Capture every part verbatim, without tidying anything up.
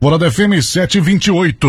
Morada F M sete e vinte e oito.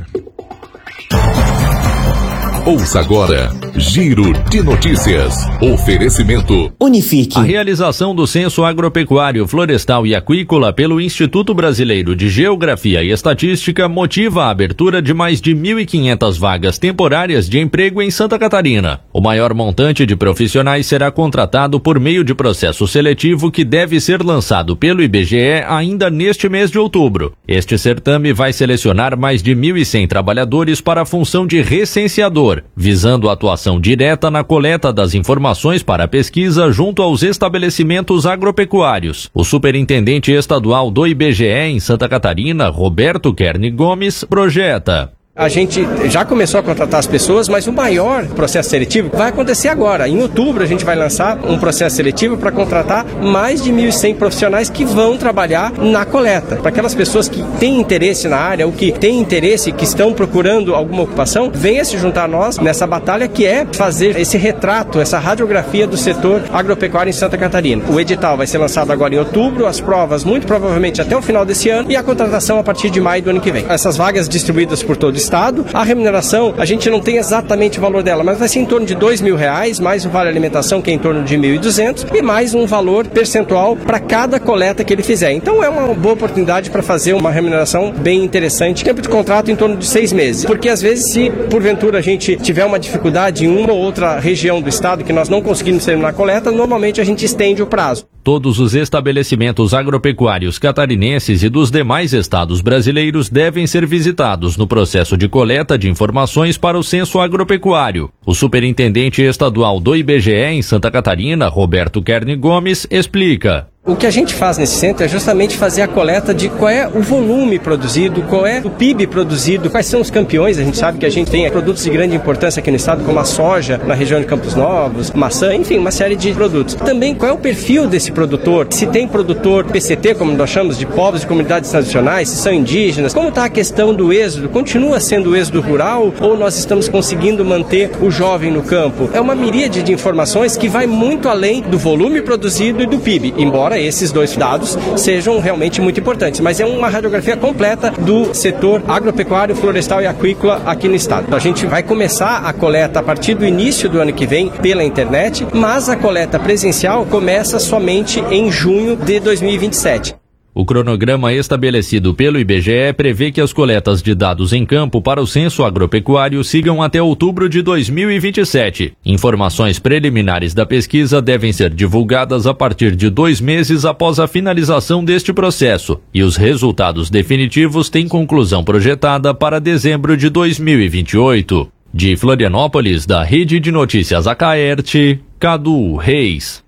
Ouça agora, Giro de Notícias. Oferecimento Unifique. A realização do Censo Agropecuário, Florestal e Aquícola pelo Instituto Brasileiro de Geografia e Estatística motiva a abertura de mais de mil e quinhentas vagas temporárias de emprego em Santa Catarina. O maior montante de profissionais será contratado por meio de processo seletivo que deve ser lançado pelo I B G E ainda neste mês de outubro. Este certame vai selecionar mais de mil e cem trabalhadores para a função de recenseador, visando a atuação direta na coleta das informações para a pesquisa junto aos estabelecimentos agropecuários. O superintendente estadual do I B G E em Santa Catarina, Roberto Kerni Gomes, projeta: a gente já começou a contratar as pessoas, mas o maior processo seletivo vai acontecer agora. Em outubro a gente vai lançar um processo seletivo para contratar mais de mil e cem profissionais que vão trabalhar na coleta. Para aquelas pessoas que têm interesse na área, ou que têm interesse, que estão procurando alguma ocupação, venha se juntar a nós nessa batalha que é fazer esse retrato, essa radiografia do setor agropecuário em Santa Catarina. O edital vai ser lançado agora em outubro, as provas muito provavelmente até o final desse ano e a contratação a partir de maio do ano que vem. Essas vagas distribuídas por todo o estado. A remuneração, a gente não tem exatamente o valor dela, mas vai ser em torno de dois mil reais, mais o vale alimentação, que é em torno de mil e duzentos, e mais um valor percentual para cada coleta que ele fizer. Então é uma boa oportunidade para fazer uma remuneração bem interessante. Tempo de contrato em torno de seis meses, porque às vezes, se porventura a gente tiver uma dificuldade em uma ou outra região do estado que nós não conseguimos terminar a coleta, normalmente a gente estende o prazo. Todos os estabelecimentos agropecuários catarinenses e dos demais estados brasileiros devem ser visitados no processo de coleta de informações para o censo agropecuário. O superintendente estadual do I B G E em Santa Catarina, Roberto Kerni Gomes, explica: o que a gente faz nesse centro é justamente fazer a coleta de qual é o volume produzido, qual é o P I B produzido, quais são os campeões. A gente sabe que a gente tem produtos de grande importância aqui no estado, como a soja, na região de Campos Novos, maçã, enfim, uma série de produtos. Também qual é o perfil desse produtor, se tem produtor P C T, como nós chamamos, de povos e comunidades tradicionais, se são indígenas, como está a questão do êxodo, continua sendo o êxodo rural ou nós estamos conseguindo manter o jovem no campo? É uma miríade de informações que vai muito além do volume produzido e do P I B, embora esses dois dados sejam realmente muito importantes, mas é uma radiografia completa do setor agropecuário, florestal e aquícola aqui no estado. A gente vai começar a coleta a partir do início do ano que vem pela internet, mas a coleta presencial começa somente em junho de dois mil e vinte e sete. O cronograma estabelecido pelo I B G E prevê que as coletas de dados em campo para o censo agropecuário sigam até outubro de dois mil e vinte e sete. Informações preliminares da pesquisa devem ser divulgadas a partir de dois meses após a finalização deste processo, e os resultados definitivos têm conclusão projetada para dezembro de dois mil e vinte e oito. De Florianópolis, da Rede de Notícias Acaerte, Cadu Reis.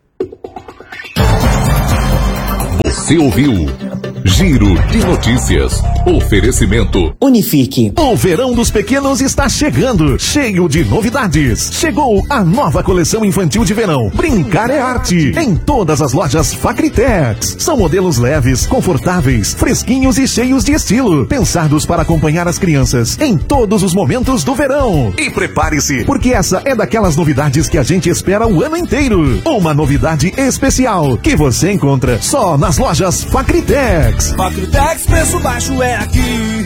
Você ouviu Giro de Notícias. Oferecimento Unifique. O verão dos pequenos está chegando, cheio de novidades. Chegou a nova coleção infantil de verão. Brincar é arte. Em todas as lojas Facritex. São modelos leves, confortáveis, fresquinhos e cheios de estilo. Pensados para acompanhar as crianças em todos os momentos do verão. E prepare-se, porque essa é daquelas novidades que a gente espera o ano inteiro. Uma novidade especial que você encontra só nas lojas Facritex. Facritex, preço baixo é aqui.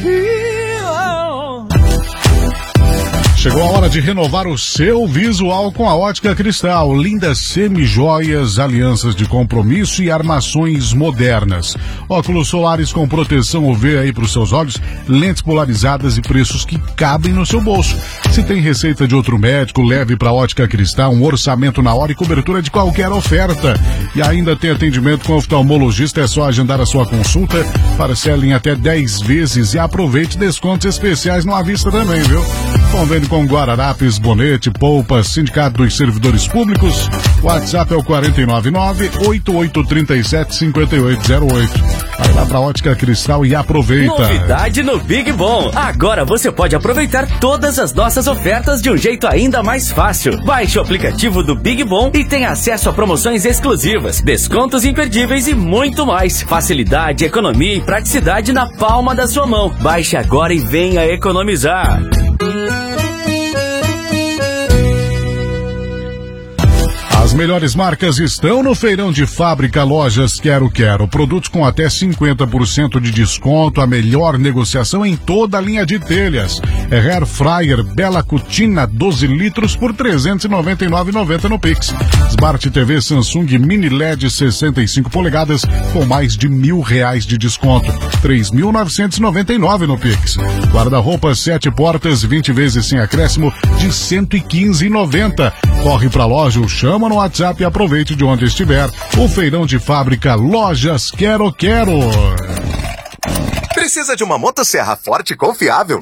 Chegou a hora de renovar o seu visual com a Ótica Cristal. Lindas semi-joias, alianças de compromisso e armações modernas. Óculos solares com proteção U V aí para os seus olhos, lentes polarizadas e preços que cabem no seu bolso. Se tem receita de outro médico, leve para a Ótica Cristal um orçamento na hora e cobertura de qualquer oferta. E ainda tem atendimento com oftalmologista, é só agendar a sua consulta. Parcela em até dez vezes e aproveite descontos especiais no à vista também, viu? Convênio com Guararapes, Bonete, Poupa, Sindicato dos Servidores Públicos. O WhatsApp é o quatro nove nove, oito oito três sete, cinco oito zero oito. Vai lá pra Ótica Cristal e aproveita. Novidade no Big Bom. Agora você pode aproveitar todas as nossas ofertas de um jeito ainda mais fácil. Baixe o aplicativo do Big Bom e tenha acesso a promoções exclusivas, descontos imperdíveis e muito mais. Facilidade, economia e praticidade na palma da sua mão. Baixe agora e venha economizar. As melhores marcas estão no Feirão de Fábrica Lojas Quero Quero. Produtos com até cinquenta por cento de desconto, a melhor negociação em toda a linha de telhas. É Air Fryer Bela Cucina doze litros por trezentos e noventa e nove reais e noventa centavos no Pix. Smart T V Samsung Mini L E D sessenta e cinco polegadas com mais de mil reais de desconto. três mil novecentos e noventa e nove reais no Pix. Guarda-roupa sete portas, vinte vezes sem acréscimo de cento e quinze reais e noventa centavos. Corre pra loja ou chama no WhatsApp e aproveite de onde estiver. O Feirão de Fábrica Lojas Quero Quero. Precisa de uma motosserra forte e confiável?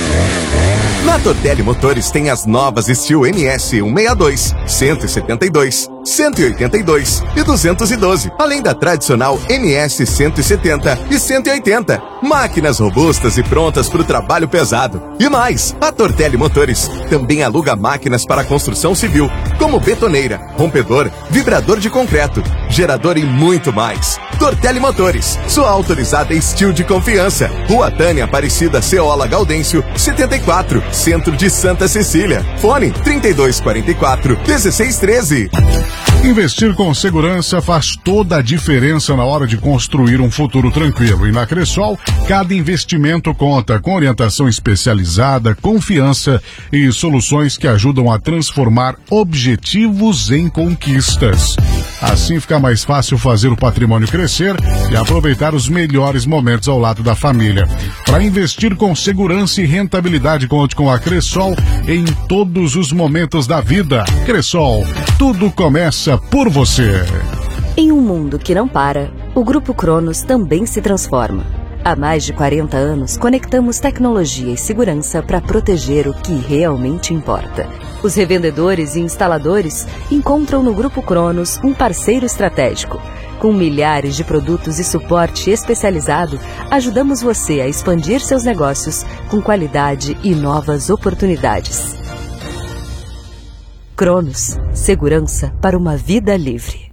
Na Tortelli Motores tem as novas Steel M S cento e sessenta e dois, cento e setenta e dois, cento e oitenta e dois e duzentos e doze, além da tradicional M S cento e setenta e cento e oitenta. Máquinas robustas e prontas para o trabalho pesado. E mais, a Tortelli Motores também aluga máquinas para construção civil, como betoneira, rompedor, vibrador de concreto, gerador e muito mais. Tortelli Motores, sua autorizada Steel de confiança. Rua Tânia Aparecida Ceola Gaudêncio, setenta e quatro, Centro de Santa Cecília. Fone trinta e dois quarenta e quatro, dezesseis treze. Investir com segurança faz toda a diferença na hora de construir um futuro tranquilo. E na Cressol, cada investimento conta com orientação especializada, confiança e soluções que ajudam a transformar objetivos em conquistas. Assim fica mais fácil fazer o patrimônio crescer e aproveitar os melhores momentos ao lado da família. Para investir com segurança e rentabilidade, conte com a Cressol em todos os momentos da vida. Cressol, tudo começa por você. Em um mundo que não para, o Grupo Cronos também se transforma. Há mais de quarenta anos, conectamos tecnologia e segurança para proteger o que realmente importa. Os revendedores e instaladores encontram no Grupo Cronos um parceiro estratégico. Com milhares de produtos e suporte especializado, ajudamos você a expandir seus negócios com qualidade e novas oportunidades. Cronos, segurança para uma vida livre.